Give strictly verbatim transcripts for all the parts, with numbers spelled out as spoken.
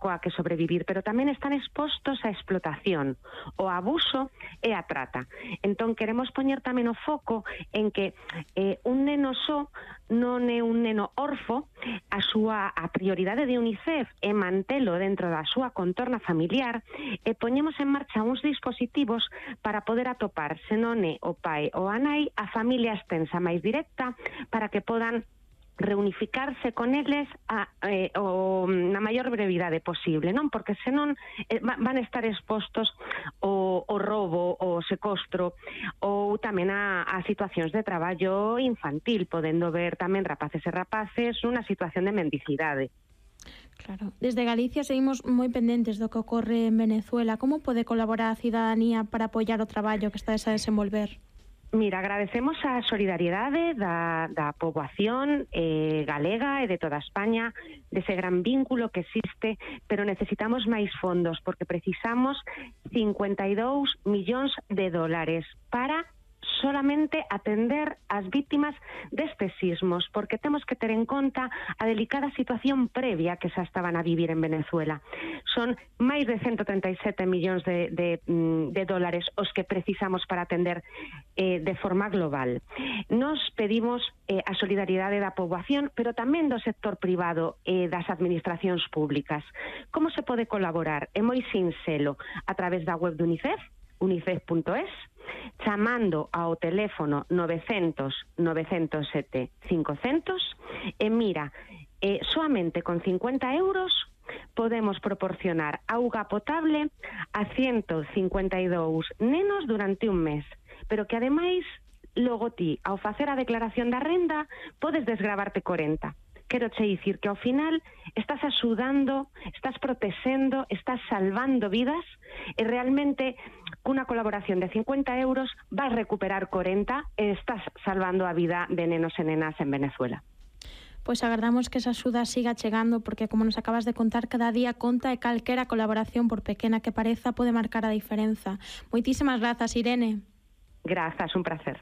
coa que sobrevivir, pero tamén están expostos á explotación, ao abuso e á trata. Entón, queremos poñer tamén o foco en que eh, un neno só non é un neno orfo, a súa a prioridade de UNICEF é mantelo dentro da súa contorna familiar e poñemos en marcha uns dispositivos para poder atopar, se non é o pai ou a nai, a familia extensa máis directa para que podan reunificarse con eles a, eh, o, na maior brevidade posible, non? Porque senón eh, van estar expostos o, o roubo, o secuestro ou tamén a, a situacións de traballo infantil, podendo ver tamén rapaces e rapaces nunha situación de mendicidade. Claro. Desde Galicia seguimos moi pendentes do que ocorre en Venezuela. Como pode colaborar a cidadanía para apoiar o traballo que estádes a desenvolver? Mira, agradecemos a solidariedade da, da poboación eh, galega e de toda España, dese gran vínculo que existe, pero necesitamos máis fondos, porque precisamos cincuenta e dous millóns de dólares para solamente atender as vítimas destes sismos, porque temos que ter en conta a delicada situación previa que xa estaban a vivir en Venezuela. Son máis de ciento treinta e sete millóns de, de, de dólares os que precisamos para atender eh, de forma global. Nos pedimos eh, a solidariedade da poboación, pero tamén do sector privado e eh, das administracións públicas. Como se pode colaborar? É moi sinxelo, a través da web de UNICEF, unicef punto es, chamando ao teléfono novecientos, novecentos e sete, cincocentos e mira, eh, soamente con cincuenta euros podemos proporcionar auga potable a ciento cincuenta e dous nenos durante un mes, pero que ademais logo ti, ao facer a declaración da renda, podes desgravarte corenta. Quero che dicir que ao final estás axudando, estás protexendo, estás salvando vidas e realmente cunha colaboración de cincuenta euros vas recuperar corenta e estás salvando a vida de nenos e nenas en Venezuela. Pois agardamos que esa axuda siga chegando, porque como nos acabas de contar, cada día conta e calquera colaboración, por pequena que pareza, pode marcar a diferenza. Moitísimas grazas, Irene. Grazas, un placer.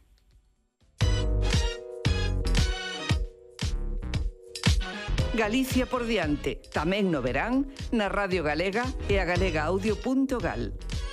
Galicia por diante, tamén no verán, na Radio Galega e a galega audio punto gal.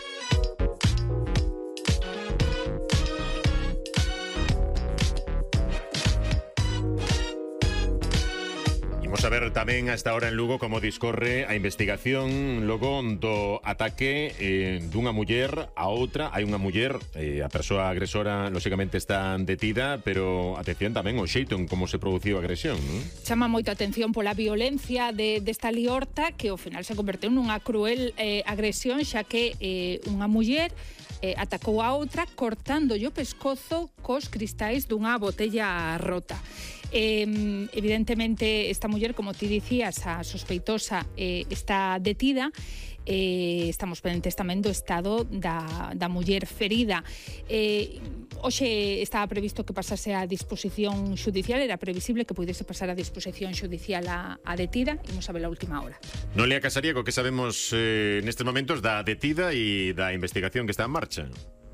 Imos a ver tamén a esta hora en Lugo como discorre a investigación logo do ataque eh, dunha muller a outra. Hai unha muller, eh, a persoa agresora lóxicamente está detida, pero atención tamén o xeito en como se produciu a agresión, non? Chama moito a atención pola violencia de, desta liorta, que ao final se converteu nunha cruel eh, agresión, xa que eh, unha muller eh, atacou a outra cortándolle o pescozo cos cristais dunha botella rota. Eh, evidentemente esta muller, como ti dicías, a sospeitosa eh, está detida. Eh, estamos pendentes tamén do estado da, da muller ferida. Eh, hoxe estaba previsto que pasase a disposición xudicial, era previsible que pudese pasar a disposición xudicial a, a detida. Imos a ver a última hora. Noelia Casariego, que sabemos eh, nestes momentos da detida e da investigación que está en marcha?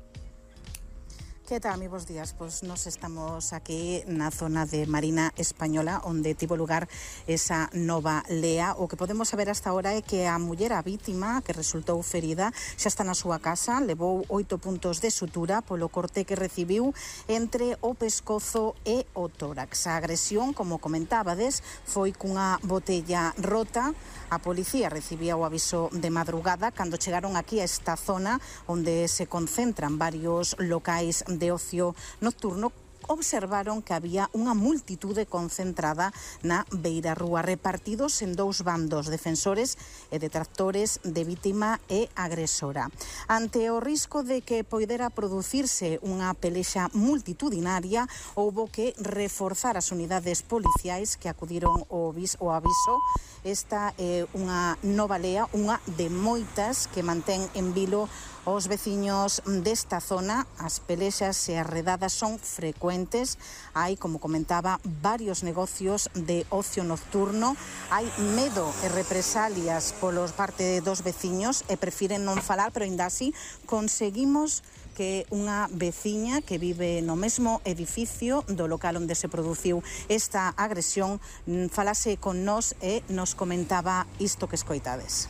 Que tal, moi bons días? Pois nos estamos aquí na zona de Marina Española, onde tivo lugar esa nova lea. O que podemos saber hasta ahora é que a muller, a vítima, que resultou ferida, xa está na súa casa, levou oito puntos de sutura polo corte que recibiu entre o pescozo e o tórax. A agresión, como comentábades, foi cunha botella rota. A policía recibía o aviso de madrugada cando chegaron aquí a esta zona onde se concentran varios locais de ocio nocturno. Observaron que había unha multitude concentrada na beirarrúa, repartidos en dous bandos, defensores e detractores de vítima e agresora. Ante o risco de que poidera producirse unha pelexa multitudinaria, houbo que reforzar as unidades policiais que acudiron ao aviso. Esta é unha nova lea, unha de moitas que mantén en vilo os veciños desta zona. As pelexas e as redadas son frecuentes. Hai, como comentaba, varios negocios de ocio nocturno. Hai medo e represalias polos parte dos veciños e prefiren non falar, pero ainda así conseguimos que unha veciña que vive no mesmo edificio do local onde se produciu esta agresión falase con nós e nos comentaba isto que escoitades.